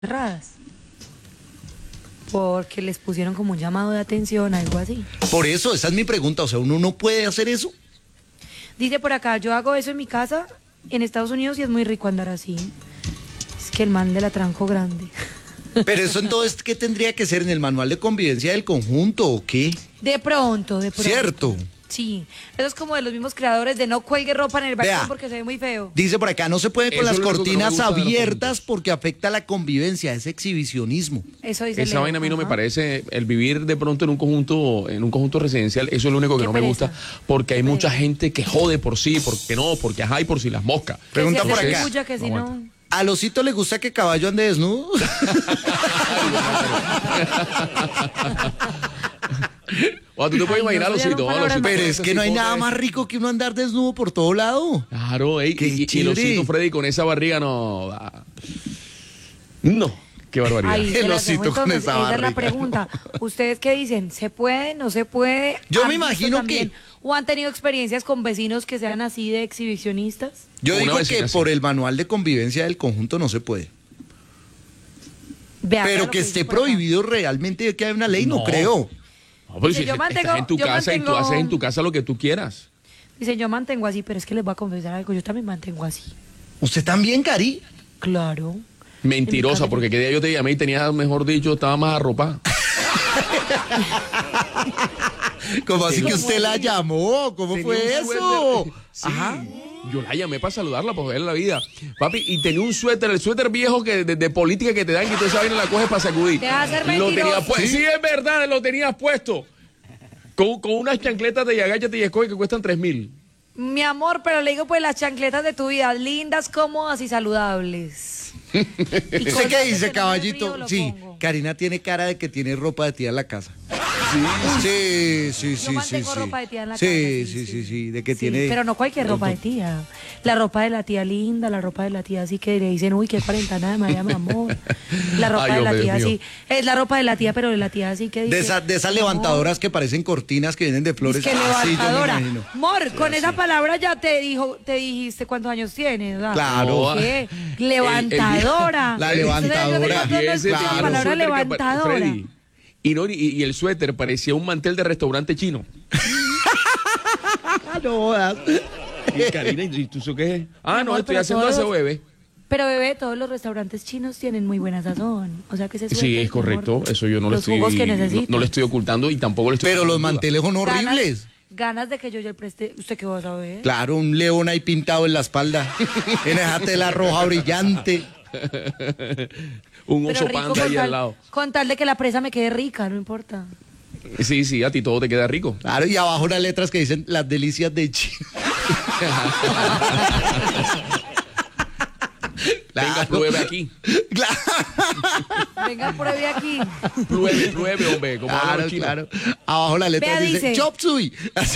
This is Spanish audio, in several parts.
cerradas. Porque les pusieron como un llamado de atención, algo así. Por eso, esa es mi pregunta, o sea, ¿uno no puede hacer eso? Dice por acá, yo hago eso en mi casa, en Estados Unidos, y es muy rico andar así. Es que el man de la tranco grande. Pero eso entonces, ¿qué tendría que ser en el manual de convivencia del conjunto o qué? De pronto. Cierto. Sí, eso es como de los mismos creadores de no cuelgue ropa en el balcón. Vea, porque se ve muy feo. Dice por acá, no se puede con Eso las es lo único que no me cortinas gusta de los abiertas porque afecta la convivencia, es exhibicionismo. Eso dice Esa Leo. vaina a mí no me Ajá. parece, el vivir de pronto en un conjunto residencial, eso es lo único que Qué no me pereza. gusta, porque hay mucha gente que jode por sí, porque no, porque ajá, y por si las moscas. Que Pregunta si por hace acá. bulla, que si No no... ¿A Losito le gusta que Caballo ande desnudo? O tú te puedes Ay, imaginar no, los eso ya hitos, no palabras Pero es que no hay nada más rico que uno andar desnudo por todo lado. Claro, ey, Qué y chévere. los hitos, Freddy, con esa barriga no. No, qué barbaridad. Ahí se El las dejo. osito con Entonces, esa esa es la barriga. pregunta. ¿Ustedes qué dicen? ¿Se puede? ¿No se puede? Yo ¿Han me visto imagino también, que- ¿O han tenido experiencias con vecinos que sean así de exhibicionistas? Yo Una digo vecina, que sí. por el manual de convivencia del conjunto no se puede. Vea, Pero claro que dice esté por acá. prohibido realmente que hay una ley, no No. creo. No, pero Dice, si yo estás en tu yo casa y tú mantengo- haces en tu casa lo que tú quieras. Dice, yo mantengo así, pero es que les voy a confesar algo. Yo también mantengo así. ¿Usted también, Cari? Claro. Mentirosa, En mi porque qué día yo te llamé y tenías, mejor dicho, estaba más arropada. ¿Cómo así que ¿Cómo usted la así? llamó? ¿Cómo Tenía fue un eso? suéter. Sí. Ajá. Yo la llamé para saludarla, para joderle la vida. Papi, y tenía un suéter, el suéter viejo que de política que te dan y tú esa vaina la coges para sacudir. Deja de ser Lo mentiroso. tenías puesto. ¿Sí? Sí, es verdad, lo tenías puesto. Con unas chancletas de Yagaya y Escoge que cuestan 3.000. Mi amor, pero le digo pues las chancletas de tu vida, lindas, cómodas y saludables. Y ¿Usted con qué tal de dice, que no me caballito? frío, lo Sí, pongo. Karina tiene cara de que tiene ropa de tía en la casa. Sí, sí, Yo sí, sí. mantengo sí. ropa de tía en la Sí, casa. sí, sí, sí, de que Sí, tiene... pero no cualquier ropa de tía. La ropa de la tía linda, la ropa de la tía así que le dicen, uy, qué cuarentena de María, mi amor. La ropa Ay, de la hombre, tía Dios mío. así. Es la ropa de la tía, pero de la tía así que dice. De esas levantadoras que parecen cortinas que vienen de flores. Es que Ah, sí, yo me levantadora. imagino. Amor, con esa palabra ya te dijiste cuántos años tienes, ¿verdad? Claro. ¿Qué? Levantadora. La ¿Usted sabe levantadora. cuándo no Y ese escucha tenía la un palabra suéter que levantadora? Freddy, y el suéter parecía un mantel de restaurante chino. No jodas. Y Karina, ¿y tú eso qué es? Ah, Mi no, amor, estoy pero haciendo todos aseo, los- bebé. Pero bebé, todos los restaurantes chinos tienen muy buena sazón. O sea que ese Sí, suéter, es correcto. amor, Eso yo no lo los jugos que estoy. necesita. No le estoy ocultando y tampoco le estoy. Pero los poniendo duda. manteles son horribles. Ganas de que yo le preste. ¿Usted qué va a saber? Claro, un león ahí pintado en la espalda. En esa tela roja brillante. Un Pero oso rico panda ahí al lado. con tal de que la presa me quede rica, no importa. Sí, sí, a ti todo te queda rico. Claro, y abajo unas letras que dicen las delicias de China. Venga, pruebe aquí. Claro, Venga, pruebe aquí. Pruebe, hombre. Como hablan claro, los chinos. claro. Abajo la letra Vea, dice dice- Chop Suey. Así.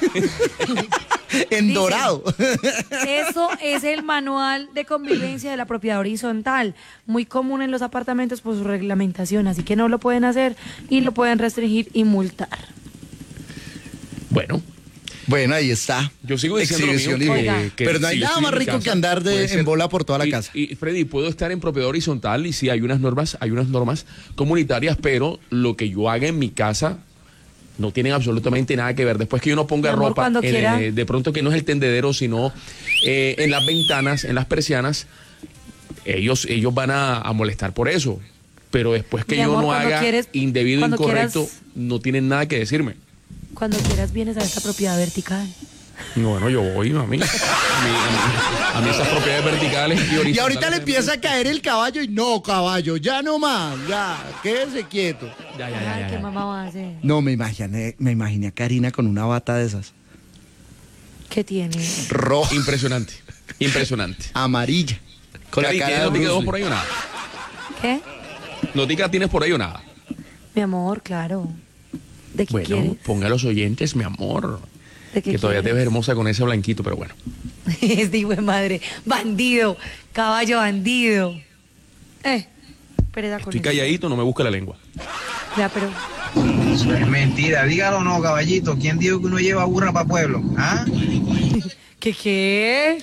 En Dice- dorado. Eso es el manual de convivencia de la propiedad horizontal, muy común en los apartamentos por su reglamentación, así que no lo pueden hacer y lo pueden restringir y multar. Bueno, Bueno, ahí está. yo sigo diciendo lo mío, Exhibicionismo. Oiga. Pero no hay si yo nada estoy más en mi rico casa, que andar puede en ser. bola por toda la Y- casa. Y Freddy, puedo estar en propiedad horizontal y sí, hay unas normas comunitarias, pero lo que yo haga en mi casa no tienen absolutamente nada que ver. Después que yo no ponga Mi amor, ropa, cuando quiera. de pronto que no es el tendedero, sino en las ventanas, en las persianas, ellos van a molestar por eso. Pero después que Mi yo amor, no cuando haga quieres- indebido, cuando incorrecto, quieras- no tienen nada que decirme. Cuando quieras vienes a esta propiedad vertical. Bueno, yo voy, mami. A mí esas propiedades verticales y horizontales. Y ahorita le empieza a caer el caballo y no, caballo, ya no más, ya, quédese quieto. Ay, ¿qué mamá va a hacer? No, me imaginé a Karina con una bata de esas, ¿Qué tiene? roja, Impresionante. Impresionante. amarilla, con Cari, la cara ¿tienes de notica Bruce dos Lee. por ahí o nada? ¿Qué? ¿Notica tienes por ahí o nada? Mi amor, claro. ¿De qué Bueno, quieres? ponga a los oyentes, mi amor. ¿De qué Que todavía te ves quieres? hermosa con ese blanquito, pero bueno. Este hijo de madre. Bandido. Caballo bandido. Pereza con Estoy eso. calladito, no me busque la lengua. Ya, pero... Eso es mentira, dígalo o no, caballito. ¿Quién dijo que uno lleva burra para pueblo? ¿Ah? ¿Qué?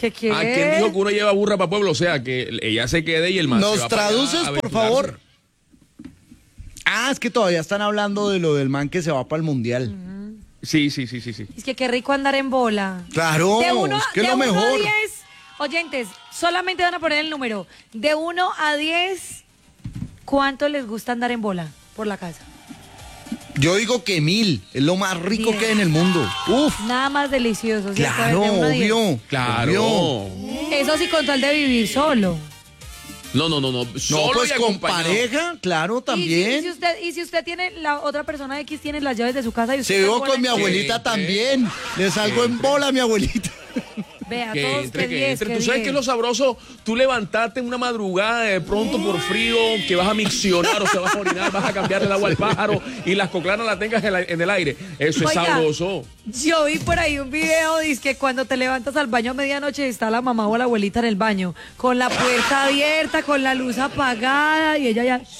¿Qué? ¿A quién dijo que uno lleva burra para pueblo? O sea, que ella se quede y el man se ¿Nos va para allá traduces, a por aventurarse. favor? Ah, es que todavía están hablando de lo del man que se va para el mundial. Sí. Es que qué rico andar en bola. Claro, De uno, es que de es lo 1 a mejor. 10, oyentes, solamente van a poner el número. De 1 a 10, ¿cuánto les gusta andar en bola por la casa? Yo digo que 1000, es lo más rico 10. que hay en el mundo. Uf, Nada más delicioso. ¿Cierto? claro, De 1 a 10. obvio. Claro. obvio. Eso sí, con tal de vivir solo. No. No, Solo pues y con acompañado. pareja, claro, Y también. si usted tiene, la otra persona X tiene las llaves de su casa y usted Se está vivo en bola, con mi entonces, abuelita Sí, también. Le salgo en bola a mi abuelita. Vea, Que todos, entre, que que 10, entre. que Tú sabes 10. que es lo sabroso, tú levantarte en una madrugada de pronto por frío, que vas a miccionar o se vas a orinar, vas a cambiarle el agua al pájaro y las coclanas las tengas en el aire. Eso es Oiga, sabroso. Yo vi por ahí un video, dice que cuando te levantas al baño a medianoche está la mamá o la abuelita en el baño, con la puerta abierta, con la luz apagada y ella ya...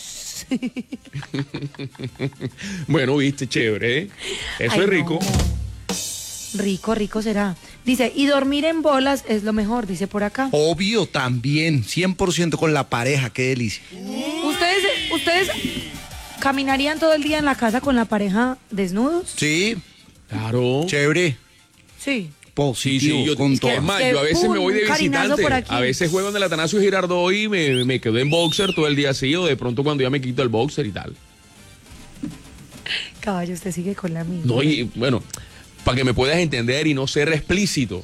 Bueno, viste, chévere, ¿eh? Eso Ay, es rico. no. Rico será. Dice, y dormir en bolas es lo mejor, dice por acá. Obvio, también. 100% con la pareja, qué delicia. ¿Ustedes caminarían todo el día en la casa con la pareja desnudos? Sí, Claro. chévere. Sí. Positivo, yo, con es todo. más, que yo a veces me voy de un carinazo visitante. por aquí. A veces juego en el Atanasio Girardot y me quedo en boxer todo el día así, o de pronto cuando ya me quito el boxer y tal. Caballo, usted sigue con la misma. No, y bueno, para que me puedas entender y no ser explícito.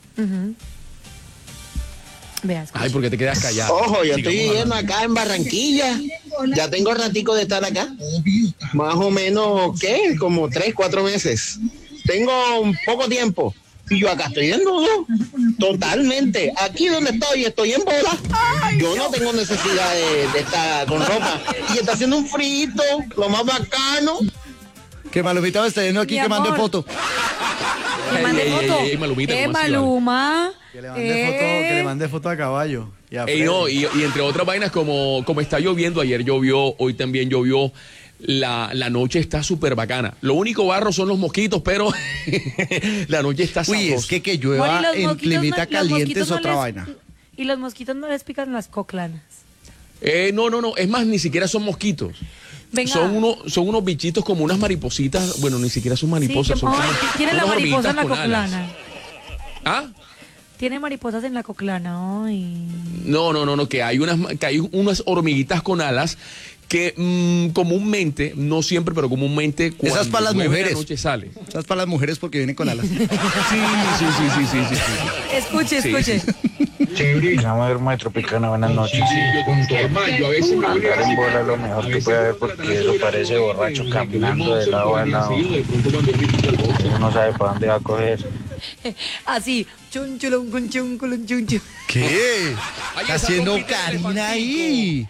Veas. Ay, ¿por qué te quedas callado? Ojo, yo estoy Sigamos viviendo hablando. acá en Barranquilla. Ya tengo ratico de estar acá. Más o menos, ¿qué? Como 3, 4 meses. Tengo un poco tiempo. Y yo acá estoy desnudo. Totalmente. Aquí donde estoy en bola. Yo no tengo necesidad de estar con ropa. Y está haciendo un frito, lo más bacano. Que Malumita me está viendo aquí Mi que mande amor. foto. Que mande Ey, foto. ey, Malumita, ¿cómo así, vale? Maluma. Que le mande foto a caballo. Y a Ey, Freddy. no, y entre otras vainas, como está lloviendo, ayer llovió, hoy también llovió, la noche está súper bacana. Lo único barro son los mosquitos, pero la noche está sabrosa. Uy, es que llueva Bueno, y los en mosquitos climita los caliente mosquitos es otra les- vaina. Y los mosquitos no les pican las coclanas. No, es más, ni siquiera son mosquitos. Venga. Son unos bichitos como unas maripositas, bueno, ni siquiera son mariposas. Sí, son ay, como tiene la unas mariposa en la hormiguitas con alas. coclana. ¿Ah? Tiene mariposas en la coclana. Ay. No, que hay unas hormiguitas con alas que comúnmente, no siempre, pero comúnmente cuando Esas para las llueve en mujeres. la noche sale. Esas para las mujeres porque vienen con alas. Sí. Escuche, Sí, escuche. Llamo Hermo de Tropicana, buenas noches. Yo a veces me voy de Andar en bola es lo mejor que puede haber porque lo parece borracho caminando de lado a lado. Uno no sabe para dónde va a coger. Así. Chun, chulun, cun, chun, culun, chun, chun. ¿Qué? Ay, Está esa haciendo trompita de Karina elefantico. ahí.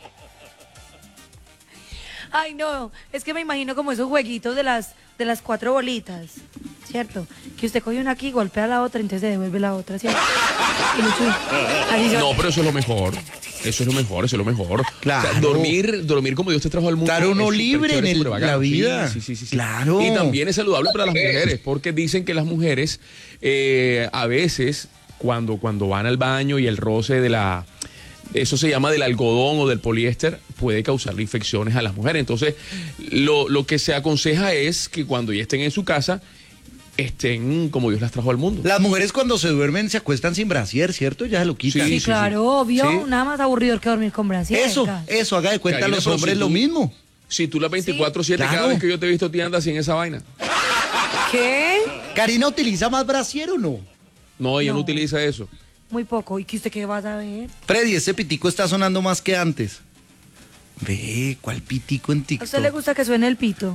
Ay, no. Es que me imagino como esos jueguitos de las 4 bolitas. ¿Cierto? Que usted coge una aquí, golpea la otra, entonces se devuelve la otra, ¿cierto? Y lo chuy. Así son. No, pero eso es lo mejor. Eso es lo mejor. Claro. O sea, dormir como Dios te trajo al mundo. Estar uno es súper libre chévere, en súper bacano. la vida. Sí. Claro. Y también es saludable para las mujeres, porque dicen que las mujeres a veces, cuando van al baño y el roce eso se llama del algodón o del poliéster, puede causarle infecciones a las mujeres. Entonces, lo que se aconseja es que cuando ya estén en su casa, estén como Dios las trajo al mundo. Las mujeres cuando se duermen se acuestan sin brasier, ¿cierto? Ya se lo quitan. Sí, claro, obvio. Sí. Nada más aburrido que dormir con brasier. Eso, haga de cuenta Karina, los pero hombres si lo tú- mismo. Si tú las 24/7, Claro. cada vez que yo te he visto, te andas sin esa vaina. ¿Qué? ¿Karina utiliza más brasier o no? No, ella no No. utiliza eso. Muy poco. ¿Y que usted qué va a saber? Freddy, ese pitico está sonando más que antes. Ve, ¿cuál pitico en ¿A TikTok? usted le gusta que suene el pito?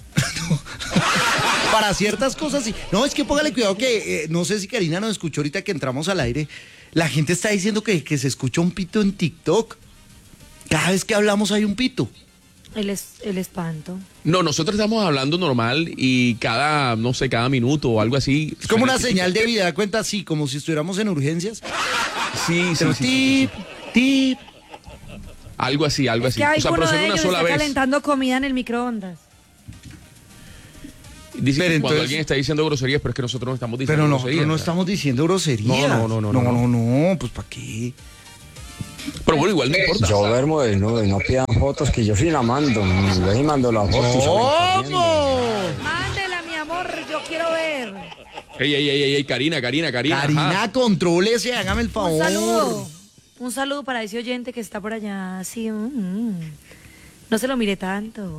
Para ciertas cosas sí. No, es que póngale cuidado que, no sé si Karina nos escuchó ahorita que entramos al aire. La gente está diciendo que se escucha un pito en TikTok. Cada vez que hablamos hay un pito. El espanto. No, nosotros estamos hablando normal y cada minuto o algo así. Es como una suena señal de vida, da cuenta así, como si estuviéramos en urgencias. Sí, Pero tip, tip. Algo así. Es que O sea, alguno pero de suena una ellos sola está vez. calentando comida en el microondas. Dice Pero que cuando entonces- alguien está diciendo groserías, pero es que nosotros no estamos diciendo Pero groserías. nosotros no ¿verdad? estamos diciendo groserías. No, pues ¿para qué? Pero bueno, igual no importa. Yo duermo desnudo y no pidan fotos que yo sí la mando. Yo sí mando las fotos. y salen corriendo. ¿Cómo? Mándela, mi amor, yo quiero ver. Ey, Karina. Karina, ajá. contrólese, hágame el favor. Un saludo. Un saludo para ese oyente que está por allá. Sí, no se lo mire tanto.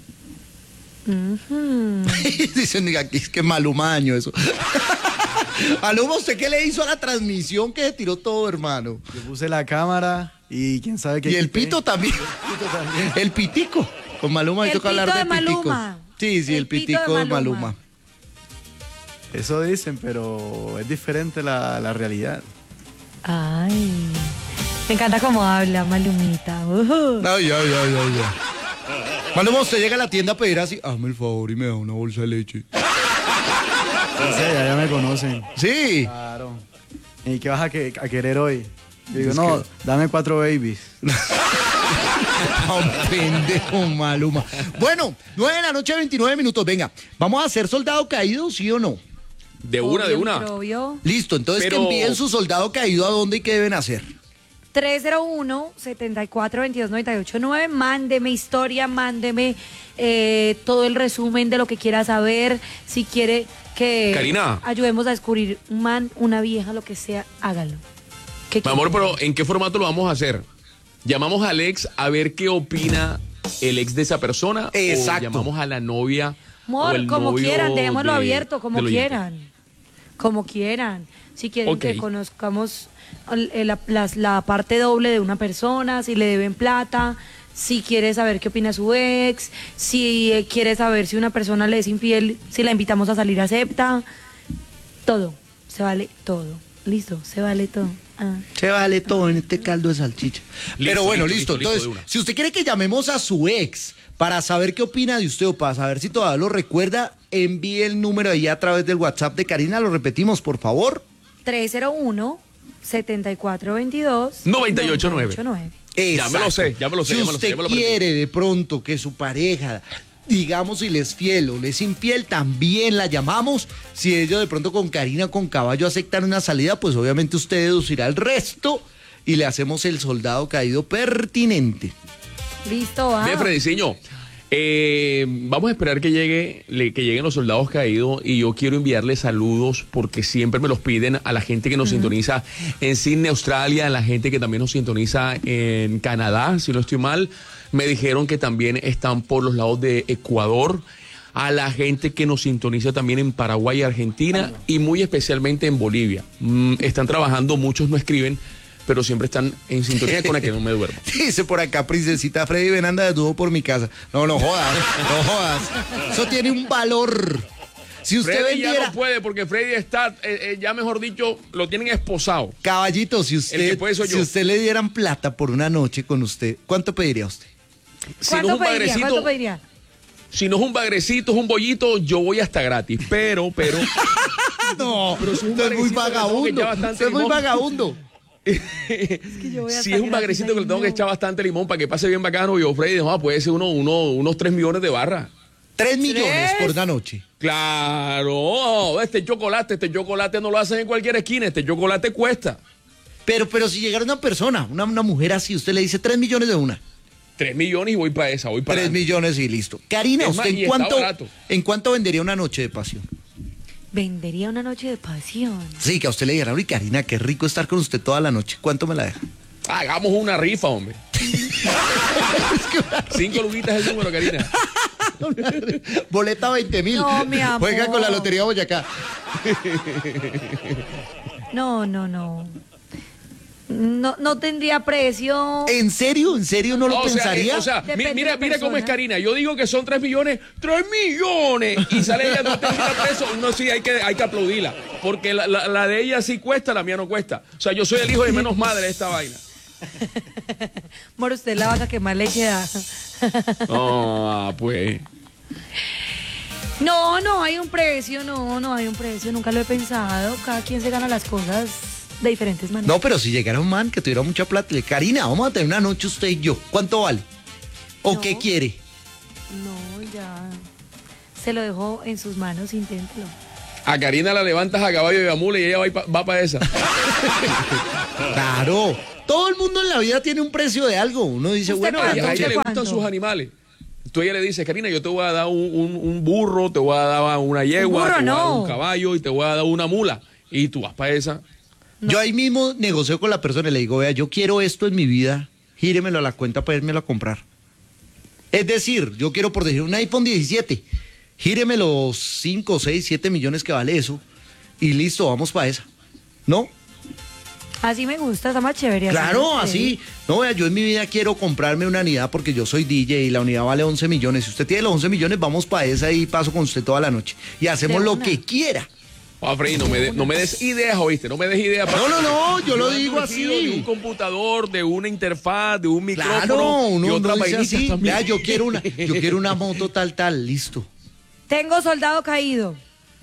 Dicen aquí es que Maluma daño eso. Maluma, ¿usted qué le hizo a la transmisión que se tiró todo, hermano? Yo puse la cámara y quién sabe qué. Y el quité. pito también. El pitico. Con Maluma hay El toca hablar pito de de piticos. Maluma. Sí, el pitico de Maluma. Eso dicen, pero es diferente la realidad. Ay, me encanta cómo habla Malumita. Ay. Maluma, usted llega a la tienda a pedir así, hazme el favor y me da una bolsa de leche. O sea, ya me conocen. Sí. Claro. ¿Y qué vas a querer hoy? Yo digo, no, dame 4 babies. Un pendejo Maluma. Bueno, 9 de la noche, 29 minutos. Venga, ¿vamos a hacer soldado caído, sí o no? De una. Obvio. Listo, entonces Pero- que envíen su soldado caído a dónde y qué deben hacer. 301-7422-989. Mándeme historia, mándeme todo el resumen de lo que quiera saber. Si quiere que Karina. ayudemos a descubrir un man, una vieja, lo que sea, hágalo. ¿Qué Mi amor, quiere? pero ¿en qué formato lo vamos a hacer? ¿Llamamos al ex a ver qué opina el ex de esa persona? Exacto. ¿O llamamos a la novia? o Amor, el como novio quieran, dejémoslo de- abierto, como del oyente? quieran. Como quieran. Si quieren Ok. que conozcamos la parte doble de una persona, si le deben plata, si quiere saber qué opina su ex, si quiere saber si una persona le es infiel, si la invitamos a salir, acepta. Todo. Se vale todo. Listo, se vale todo. Ah. Se vale todo en este caldo de salchicha. Pero bueno, listo. listo, de Entonces, una. si usted quiere que llamemos a su ex para saber qué opina de usted o para saber si todavía lo recuerda, envíe el número ahí a través del WhatsApp de Karina. Lo repetimos, por favor. 301-7422-989. Ya me lo sé, ya me lo sé, Si ya me lo sé, usted ya me lo aprendí. quiere de pronto que su pareja, digamos, si le es fiel o le es infiel, también la llamamos. Si ellos de pronto con Karina o con Caballo aceptan una salida, pues obviamente usted deducirá el resto y le hacemos el soldado caído pertinente. Listo, va. Bien, Frediciño, vamos a esperar que lleguen los soldados caídos y yo quiero enviarles saludos porque siempre me los piden a la gente que nos sintoniza en Sydney, Australia, a la gente que también nos sintoniza en Canadá, si no estoy mal. Me dijeron que también están por los lados de Ecuador, a la gente que nos sintoniza también en Paraguay y Argentina y muy especialmente en Bolivia. Están trabajando, muchos no escriben, pero siempre están en sintonía con la que no me duermo. Dice por acá, princesita Freddy ven anda desnudo por mi casa. No jodas, no jodas. Eso tiene un valor. Si usted Freddy ya vendiera... no puede porque Freddy está, ya mejor dicho, lo tienen esposado. Caballito, si El que usted, puede soy si yo. usted le dieran plata por una noche con usted, ¿cuánto pediría usted? Si no es un bagrecito, ¿Cuánto pediría? si no es un bagrecito, es un bollito, yo voy hasta gratis. Pero, No, Pero si es un usted es muy bagrecito que le tengo que vagabundo. echar bastante Usted es muy limón. vagabundo. yo voy si hasta es un gratis, bagrecito que le tengo que ay, echar no. bastante limón para que pase bien bacano, yo, Freddy, no, puede ser unos 3 millones de barras. 3 millones por una noche. Claro, este chocolate no lo hacen en cualquier esquina, este chocolate cuesta. Pero si llegara una persona, una mujer así, usted le dice 3 millones de una. 3 millones y voy para esa, voy para 3 millones y listo. Karina, Es más, ¿usted y está barato. en cuánto vendería una noche de pasión? Vendería una noche de pasión. Sí, que a usted le dijera, uy, Karina, qué rico estar con usted toda la noche. ¿Cuánto me la deja? Hagamos una rifa, hombre. 5 luguitas es el número, Karina. Boleta 20.000. No, mi amor. Juega con la Lotería Boyacá. No. No tendría precio. ¿En serio? ¿En serio no lo O pensaría? sea, Depende mira de la cómo es persona. Karina. Yo digo que son 3 millones, 3 millones. Y sale ella no tendría preso. Uno sí hay que aplaudirla. Porque la de ella sí cuesta, la mía no cuesta. O sea, yo soy el hijo de menos madre de esta vaina. Amor, usted es la vaca que más leche da. Pues. No hay un precio, no hay un precio. Nunca lo he pensado. Cada quien se gana las cosas de diferentes maneras. No, pero si llegara un man que tuviera mucha plata, le diría, Karina, vamos a tener una noche usted y yo. ¿Cuánto vale? ¿O No. qué quiere? No, ya. se lo dejo en sus manos, inténtelo. A Karina la levantas a caballo y a mula y ella va para esa. Claro, todo el mundo en la vida tiene un precio de algo. Uno dice, bueno, A ella ¿Usted le gustan cuánto? sus animales. Tú a ella le dices, Karina, yo te voy a dar un burro, te voy a dar una yegua, burro te voy a dar no. un caballo y te voy a dar una mula. Y tú vas para esa. yo ahí mismo negocio con la persona y le digo, vea, yo quiero esto en mi vida, gíremelo a la cuenta para irmelo a comprar. Es decir, yo quiero por decir un iPhone 17, gíreme los 5, 6, 7 millones que vale eso y listo, vamos para esa. ¿No? Así me gusta, está más chévere. Claro, me así. No, vea, yo en mi vida quiero comprarme una unidad porque yo soy DJ y la unidad vale 11 millones. Si usted tiene los 11 millones, vamos para esa y paso con usted toda la noche. Y hacemos De lo una. que quiera. Freddy, no me des ideas, ¿oíste? No me des ideas. No, yo lo he digo surgido de un así. computador, de una interfaz, de un micrófono Claro, y uno otras no dice vainitas así. también. Vea, yo quiero una moto tal, listo. Tengo soldado caído.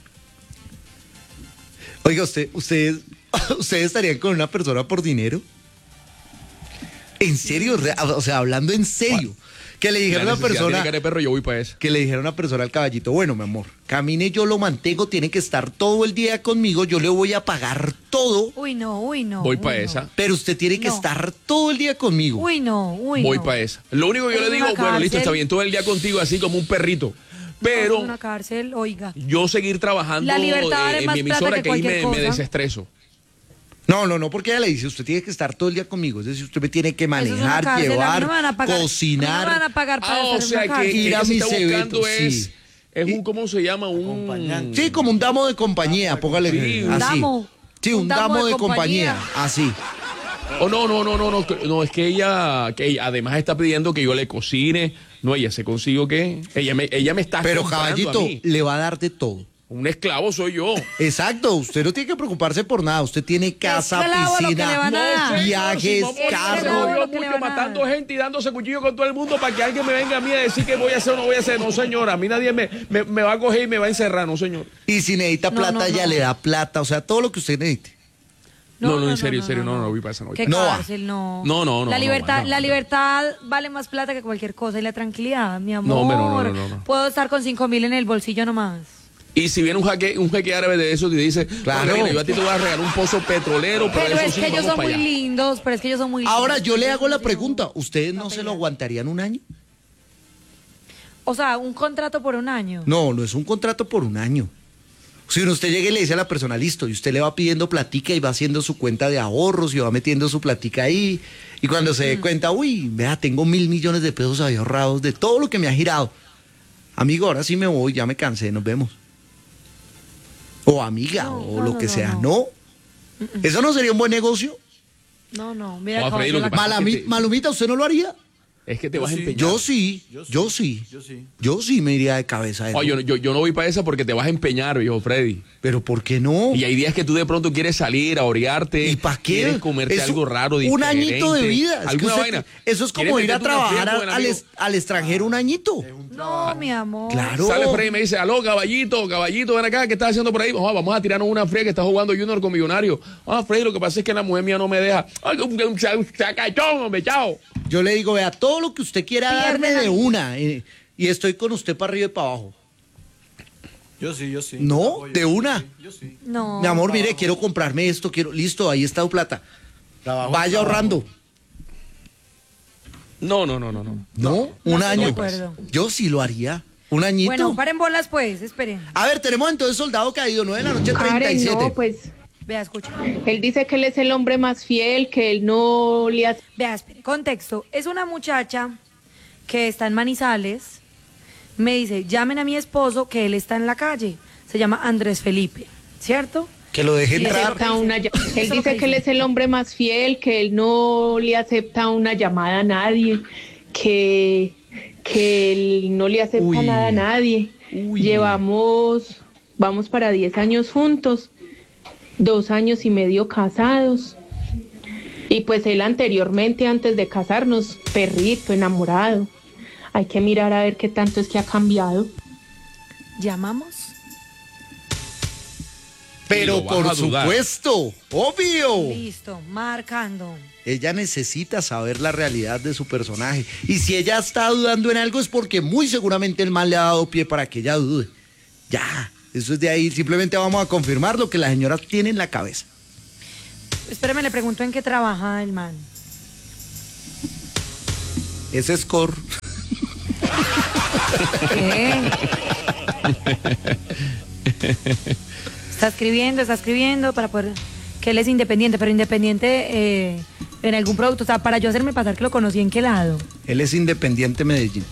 Oiga, ustedes estarían con una persona por dinero. ¿En serio? O sea, hablando en serio. Que le dijera a una persona, Tiene perro, yo voy para esa. que le dijera a una persona al caballito, bueno, mi amor, camine, yo lo mantengo, tiene que estar todo el día conmigo, yo le voy a pagar todo, Uy, no. Voy para esa. pero usted tiene que No. estar todo el día conmigo. Uy, no. Voy no. para esa. Lo único que yo Es le digo, una bueno, listo, cárcel. está bien, todo el día contigo, así como un perrito. Es Pero una cárcel, oiga. yo seguir trabajando La libertad vale en más mi plata emisora que que ahí cualquier me cosa. desestreso. No, porque ella le dice, usted tiene que estar todo el día conmigo, es decir, usted me tiene que Eso es una manejar, cárcel, a mí llevar, no me van a pagar, cocinar. no me van a pagar para O estar en sea una que cárcel. Ir a ella se mis está buscando eventos, es un, ¿cómo se llama? Acompañante. Sí, como un damo de compañía, póngale Sí, así. damo. Sí, un damo de compañía, así. Oh, no, es que ella además está pidiendo que yo le cocine. No, ella se consigo que ella me está Pero comprando a caballito, mí. le va a dar de todo. Un esclavo soy yo. Exacto, usted no tiene que preocuparse por nada. Usted tiene casa, Esclavo lo que le piscina, van a dar. viajes, No, señor, carro. Esclavo yo lo que le mucho van a matando dar. gente y dándose cuchillo con todo el mundo para que alguien me venga a mí a decir que voy a hacer o no voy a hacer. No, señor, a mí nadie me va a coger y me va a encerrar, no, señor. Y si necesita No, plata, no, ella no. le da plata. O sea, todo lo que usted necesite. No, en serio, no voy para esa, no voy ¿Qué para esa. cárcel? No. No, La libertad, no. la libertad vale más plata que cualquier cosa y la tranquilidad, mi amor. No, hombre, no. Puedo estar con 5.000 en el bolsillo nomás. Y si viene un jeque árabe de esos y dice, Claro. Carolina, yo a ti te voy a regalar un pozo petrolero, pero Pero eso es sí, que ellos vamos son para muy allá. lindos, pero es que ellos son muy lindos. Ahora yo le hago la pregunta. ¿Ustedes no se lo aguantarían un año? O sea, un contrato por un año. No es un contrato por un año. Si usted llega y le dice a la persona, listo, y usted le va pidiendo platica y va haciendo su cuenta de ahorros y va metiendo su platica ahí, y cuando se dé cuenta, uy, vea, tengo 1.000 millones de pesos ahí ahorrados de todo lo que me ha girado. Amigo, ahora sí me voy, ya me cansé, nos vemos. O amiga, No, o no, lo no, que no, sea, no. ¿no? ¿Eso no sería un buen negocio? No, No, mira, Freddy, lo que la- pasa- Malumita, ¿usted no lo haría? Es que te vas a empeñar. Yo sí. Yo sí me iría de cabeza a eso. Oye, yo no voy para esa porque te vas a empeñar, viejo Freddy. Pero ¿por qué no? Y hay días que tú de pronto quieres salir a orearte. ¿Y para qué? Quieres comerte Eso, algo raro, un diferente. añito de vida. Es que Alguna usted- vaina. Eso es como ¿Quieres ir a meterte una trabajar fiesta con el amigo? al extranjero un añito. No, mi amor. Claro. Sale Freddy y me dice, aló, caballito, ven acá, ¿qué estás haciendo por ahí? Oh, vamos a tirarnos una fría que está jugando Junior con Millonario. Freddy, lo que pasa es que la mujer mía no me deja. Ay, un sacachón, hombre, chao. Yo le digo, vea, todo lo que usted quiera Pierde darme la de vida. una. Y estoy con usted para arriba y para abajo. Yo sí. No, Apoyo. de una. Yo sí. No. Mi amor, mire, quiero comprarme esto, listo, ahí está tu plata. Trabajo, Vaya trabajo. ahorrando. No. No, no un estoy de año. acuerdo. Yo sí lo haría. Un añito. Bueno, paren bolas pues, esperen. A ver, tenemos entonces Soldado Caído, 9 de la noche, Karen, 37. no, pues Vea, escucha. él dice que él es el hombre más fiel, que él no le hace... Vea, espere. Contexto. Es una muchacha que está en Manizales. Me dice, llamen a mi esposo que él está en la calle. Se llama Andrés Felipe, ¿cierto? Que lo deje Sí, entrar. acepta una ll- Eso él es lo dice que que él dice. es el hombre más fiel, que él no le acepta una llamada a nadie, que él no le acepta Uy. nada a nadie. Vamos para 10 años juntos, 2 años y medio casados. Y pues él anteriormente, antes de casarnos, perrito, enamorado. Hay que mirar a ver qué tanto es que ha cambiado. ¿Llamamos? Y Pero lo vas por a dudar. supuesto, obvio. Listo, marcando. Ella necesita saber la realidad de su personaje. Y si ella está dudando en algo es porque muy seguramente el man le ha dado pie para que ella dude. Ya, eso es de ahí. Simplemente vamos a confirmar lo que la señora tiene en la cabeza. Espérame, le pregunto en qué trabaja el man. Ese score. ¿Qué? Está escribiendo para poder... Que él es independiente, pero independiente en algún producto. O sea, para yo hacerme pasar que lo conocí, ¿en qué lado? Él es Independiente Medellín.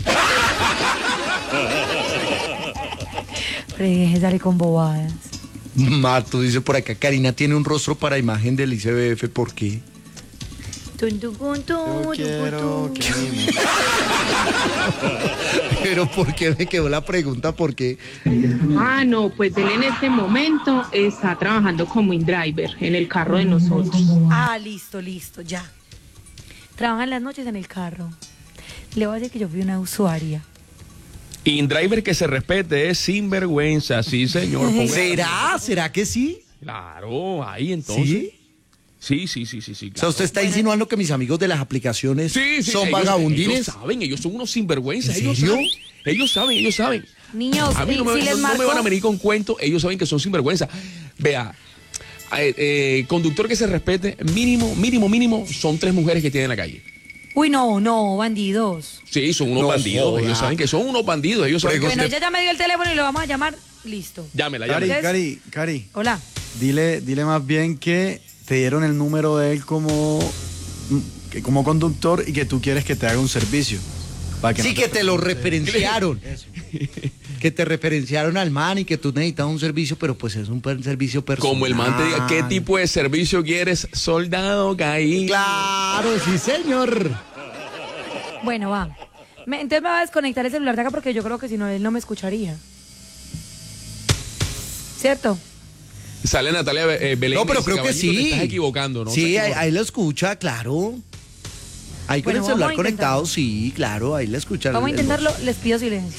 Pero sale con bobadas. Marto dice por acá, Karina tiene un rostro para imagen del ICBF, ¿por qué? Pero ¿por qué me quedó la pregunta? ¿Por qué? Ah, no, pues él en este momento está trabajando como InDriver en el carro de nosotros. Ah, listo, ya. Trabaja en las noches en el carro. Le voy a decir que yo fui una usuaria. InDriver que se respete es sinvergüenza, sí, señor. ¿Será que sí? Claro, ahí entonces. ¿Sí? Sí. O sea, usted está insinuando que mis amigos de las aplicaciones son vagabundines. Ellos saben, ellos son unos sinvergüenzas. ¿En serio? Ellos saben. Niños, a mí no me van a venir con cuentos, ellos saben que son sinvergüenzas. Vea, conductor que se respete, mínimo, son 3 mujeres que tienen en la calle. Uy, no, bandidos. Sí, son unos bandidos. Joda. Ellos saben que son unos bandidos. Ellos saben Bueno, que... ella ya me dio el teléfono y lo vamos a llamar. Listo. Llámela. Cari. Hola. Dile más bien que te dieron el número de él como conductor y que tú quieres que te haga un servicio. Para Sí, que te lo referenciaron. Que te referenciaron al man y que tú necesitas un servicio, pero pues es un servicio personal. Como el man te diga, ¿qué tipo de servicio quieres? Soldado, caí. Claro, sí, señor. Bueno, va. Entonces me va a desconectar el celular de acá porque yo creo que si no, él no me escucharía. ¿Cierto? Sale Natalia Belén. No, pero dice, creo que caballito, sí. te estás equivocando, ¿no? Sí, ahí lo escucha, claro. Ahí con Bueno, el celular vamos a conectado, intentarlo. sí, claro, ahí la escucha. Vamos a intentarlo, les pido silencio.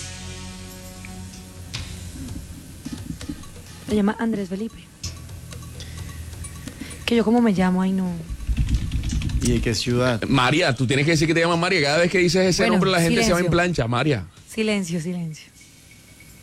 Se llama Andrés Felipe. Que yo como me llamo, ay no. ¿Y de qué ciudad? María, tú tienes que decir que te llamas María. Cada vez que dices ese Bueno, nombre la gente se va en silencio. plancha, María. Silencio.